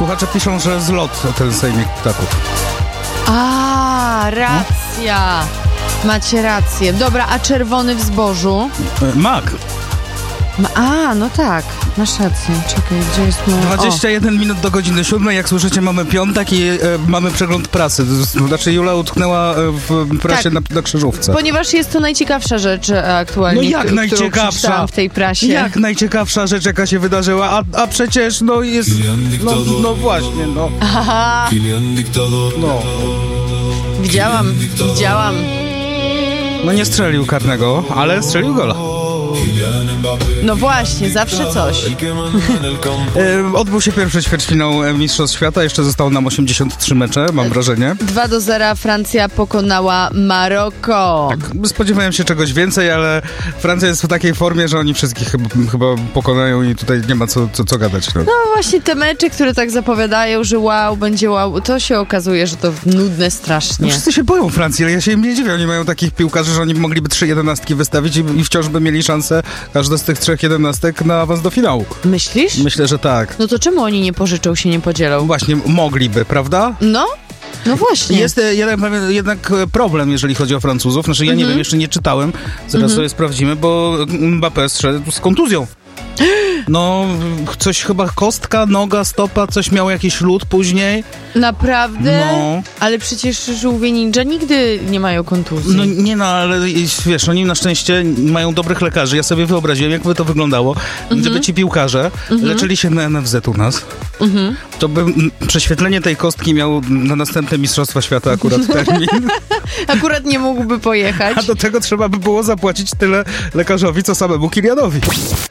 Słuchacze piszą, że zlot ten sejmik ptaków. A, racja. Macie rację. Dobra, a czerwony w zbożu? Mak. No tak, masz rację. Czekaj, gdzie jest mój... 21 minut do godziny 7. Jak słyszycie, mamy piątek i mamy przegląd prasy. Znaczy Jula utknęła w prasie Tak. na krzyżówce. Ponieważ jest to najciekawsza rzecz aktualnie, No jak którą najciekawsza? przeczytałam w tej prasie. Jak najciekawsza rzecz, jaka się wydarzyła, a przecież jest... No właśnie, no. Aha, No. widziałam. No nie strzelił karnego, ale strzelił gola. No właśnie, zawsze coś. Odbył się pierwszy ćwierćfinał Mistrzostw Świata, jeszcze zostało nam 83 mecze, mam wrażenie. 2-0 Francja pokonała Maroko. Spodziewałem się czegoś więcej, ale Francja jest w takiej formie, że oni wszystkich chyba pokonają i tutaj nie ma co gadać. No właśnie te mecze, które tak zapowiadają, że wow, będzie wow, to się okazuje, że to nudne strasznie. Wszyscy się boją Francji, ale ja się im nie dziwię. Oni mają takich piłkarzy, że oni mogliby 3 jedenastki wystawić i wciąż by mieli szansę, każda z tych 3 jedenastek, na awans do finału. Myślisz? Myślę, że tak. No to czemu oni nie pożyczą się, nie podzielą? Właśnie, mogliby, prawda? No właśnie. Jest jednak problem, jeżeli chodzi o Francuzów. Znaczy, ja nie wiem, jeszcze nie czytałem. Zaraz sobie sprawdzimy, bo Mbappé zszedł z kontuzją. No, coś chyba kostka, noga, stopa, coś miał jakiś lód później. Naprawdę? No. Ale przecież żółwie ninja nigdy nie mają kontuzji. No, ale wiesz, oni na szczęście mają dobrych lekarzy. Ja sobie wyobraziłem, jakby to wyglądało. Gdyby ci piłkarze leczyli się na NFZ u nas, to by prześwietlenie tej kostki miało na następne Mistrzostwa Świata akurat termin. Akurat nie mógłby pojechać. A do tego trzeba by było zapłacić tyle lekarzowi, co samemu Kylianowi.